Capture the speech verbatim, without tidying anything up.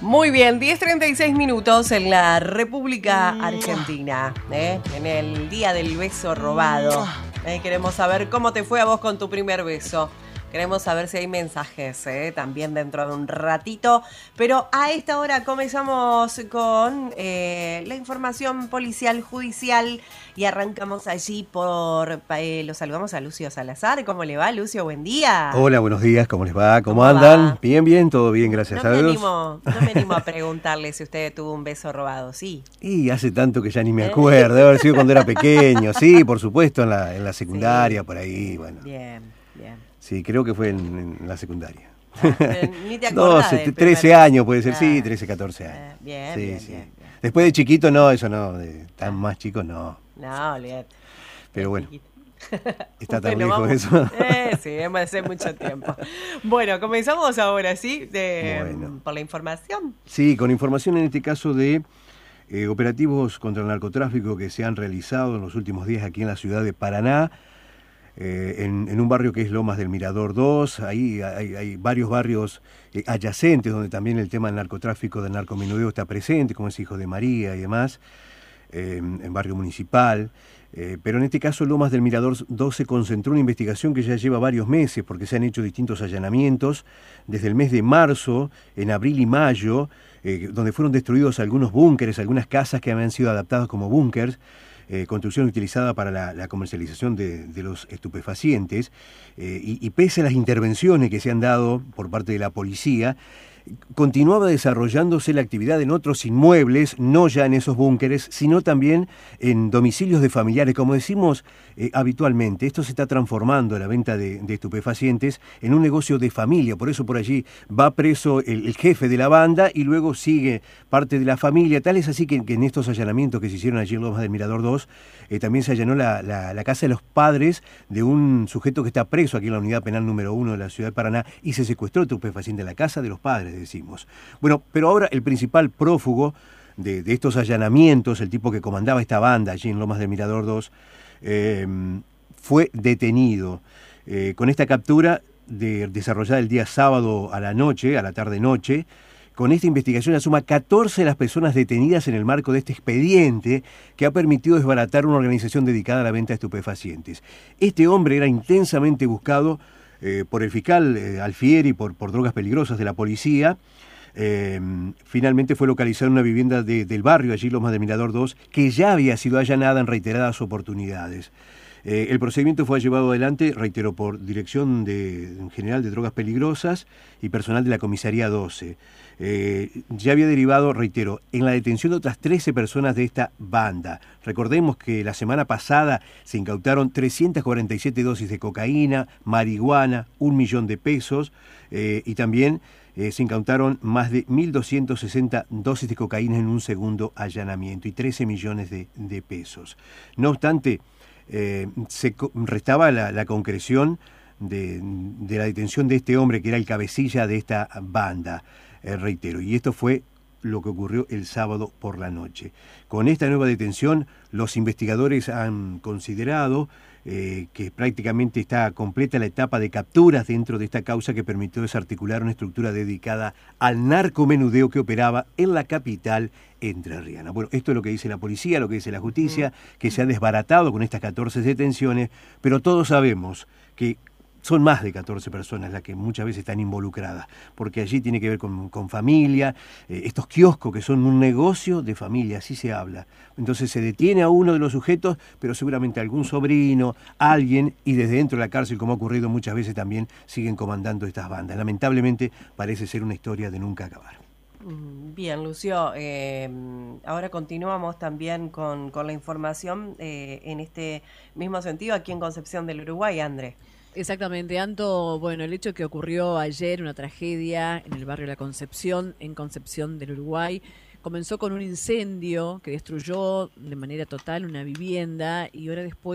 Muy bien, diez treinta y seis minutos en la República Argentina, ¿eh? En el día del beso robado. ¿eh? Queremos saber cómo te fue a vos con tu primer beso. Queremos saber si hay mensajes, ¿eh? También dentro de un ratito. Pero a esta hora comenzamos con eh, la información policial, judicial. Y arrancamos allí por... Eh, lo saludamos a Lucio Salazar. ¿Cómo le va, Lucio? Buen día. Hola, buenos días. ¿Cómo les va? ¿Cómo, ¿Cómo andan? va? Bien, bien, todo bien, gracias no a me Dios. Animo, no me animo a preguntarle si usted tuvo un beso robado, ¿sí? Y hace tanto que ya ni me acuerdo. Debe haber sido cuando era pequeño. Sí, por supuesto, en la, en la secundaria, sí. Por ahí, bueno. Bien, bien. Sí, creo que fue en, en la secundaria. Ah, ni te acordás doce, del trece primer... años puede ser, ah, sí, trece, catorce años. Eh, bien, sí, bien, sí. bien, bien. Después de chiquito, no, eso no, de tan ah. más chico, no. No, olvídate. Pero bueno. Está tan bueno, lejos vamos. eso. Eh, sí, hemos hace mucho tiempo. Bueno, comenzamos ahora, ¿sí? De, bueno. Por la información. Sí, con información en este caso de eh, operativos contra el narcotráfico que se han realizado en los últimos días aquí en la ciudad de Paraná, eh, en, en un barrio que es Lomas del Mirador dos. Ahí hay, hay varios barrios eh, adyacentes donde también el tema del narcotráfico, del narcomenudeo está presente, como es Hijo de María y demás, eh, en barrio municipal. Eh, pero en este caso Lomas del Mirador dos se concentró una investigación que ya lleva varios meses porque se han hecho distintos allanamientos desde el mes de marzo, en abril y mayo, eh, donde fueron destruidos algunos búnkeres, algunas casas que habían sido adaptadas como búnkers, eh, construcción utilizada para la, la comercialización de, de los estupefacientes, eh, y, y pese a las intervenciones que se han dado por parte de la policía, continuaba desarrollándose la actividad en otros inmuebles, no ya en esos búnkeres, sino también en domicilios de familiares. Como decimos eh, habitualmente, esto se está transformando, la venta de, de estupefacientes, en un negocio de familia. Por eso por allí va preso el, el jefe de la banda y luego sigue parte de la familia. Tal es así que, que en estos allanamientos que se hicieron allí en Lomas del Mirador dos, eh, también se allanó la, la, la casa de los padres de un sujeto que está preso aquí en la unidad penal número uno de la ciudad de Paraná, y se secuestró el estupefaciente en la casa de los padres, decimos. Bueno, pero ahora el principal prófugo de, de estos allanamientos, el tipo que comandaba esta banda allí en Lomas del Mirador dos, eh, fue detenido. Eh, con esta captura de, desarrollada el día sábado a la noche, a la tarde-noche, con esta investigación ya suma catorce las personas detenidas en el marco de este expediente que ha permitido desbaratar una organización dedicada a la venta de estupefacientes. Este hombre era intensamente buscado Eh, por el fiscal eh, Alfieri por, por drogas peligrosas de la policía. Eh, finalmente fue localizado en una vivienda de, del barrio, allí Lomas del Mirador dos, que ya había sido allanada en reiteradas oportunidades. Eh, el procedimiento fue llevado adelante, reitero, por Dirección de, en General de Drogas Peligrosas y personal de la Comisaría doce. Eh, ya había derivado, reitero, en la detención de otras trece personas de esta banda. Recordemos que la semana pasada se incautaron trescientas cuarenta y siete dosis de cocaína, marihuana, un millón de pesos, eh, y también eh, se incautaron más de mil doscientas sesenta dosis de cocaína en un segundo allanamiento y trece millones de, de pesos. No obstante, eh, se restaba la, la concreción de, de la detención de este hombre que era el cabecilla de esta banda. Eh, reitero, y esto fue lo que ocurrió el sábado por la noche. Con esta nueva detención, los investigadores han considerado eh, que prácticamente está completa la etapa de capturas dentro de esta causa que permitió desarticular una estructura dedicada al narcomenudeo que operaba en la capital entrerriana. Bueno, esto es lo que dice la policía, lo que dice la justicia, que se ha desbaratado con estas catorce detenciones, pero todos sabemos que son más de catorce personas las que muchas veces están involucradas, porque allí tiene que ver con, con familia, eh, estos kioscos que son un negocio de familia, así se habla. Entonces se detiene a uno de los sujetos, pero seguramente algún sobrino, alguien, y desde dentro de la cárcel, como ha ocurrido muchas veces también, siguen comandando estas bandas. Lamentablemente parece ser una historia de nunca acabar. Bien, Lucio, eh, ahora continuamos también con, con la información eh, en este mismo sentido aquí en Concepción del Uruguay, André. Exactamente, Anto, bueno, el hecho que ocurrió ayer, una tragedia en el barrio La Concepción, en Concepción del Uruguay, comenzó con un incendio que destruyó de manera total una vivienda y ahora después